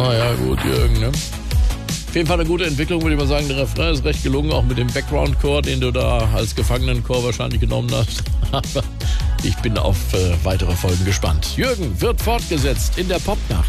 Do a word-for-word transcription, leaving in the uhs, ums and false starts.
Naja, gut, Jürgen, ne? Auf jeden Fall eine gute Entwicklung, würde ich mal sagen. Der Refrain ist recht gelungen, auch mit dem Background-Chor, den du da als Gefangenenchor wahrscheinlich genommen hast. Aber ich bin auf äh, weitere Folgen gespannt. Jürgen wird fortgesetzt in der Popnacht.